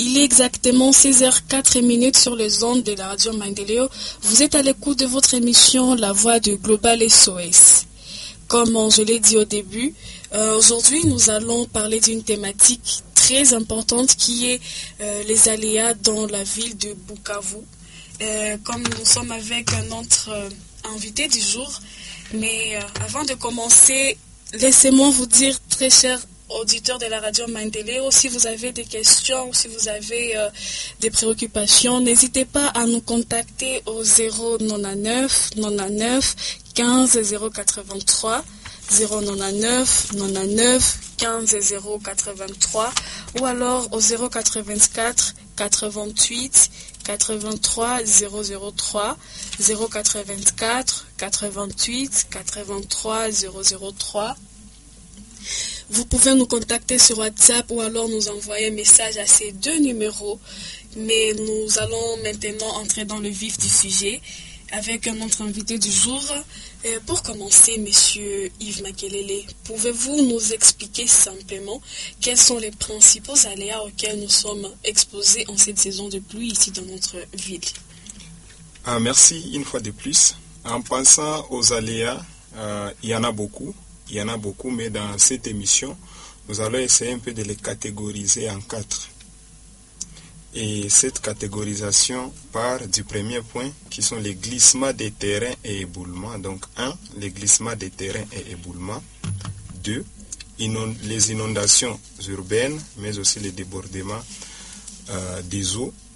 Il est exactement 16h04 sur les ondes de la radio Maendeleo. Vous êtes à l'écoute de votre émission La Voix du Global SOS. Comme je l'ai dit au début, aujourd'hui nous allons parler d'une thématique très importante qui est les aléas dans la ville de Bukavu. Comme nous sommes avec un autre invité du jour, mais avant de commencer, laissez-moi vous dire, très chers auditeurs de la radio Maendeleo, si vous avez des questions ou si vous avez des préoccupations, n'hésitez pas à nous contacter au 099 99 15 083 099 99 15 083 ou alors au 084 88 83 003 084 88 83 003. Vous pouvez nous contacter sur WhatsApp ou alors nous envoyer un message à ces deux numéros. Mais nous allons maintenant entrer dans le vif du sujet avec notre invité du jour. Pour commencer, Monsieur Yves Makelele, pouvez-vous nous expliquer simplement quels sont les principaux aléas auxquels nous sommes exposés en cette saison de pluie ici dans notre ville? Merci une fois de plus. En pensant aux aléas, il y en a beaucoup. Il y en a beaucoup, mais dans cette émission, nous allons essayer un peu de les catégoriser en 4. Et cette catégorisation part du premier point, qui sont les glissements des terrains et éboulements. Donc 1, les glissements des terrains et éboulements. 2, les inondations urbaines, mais aussi les débordements des eaux.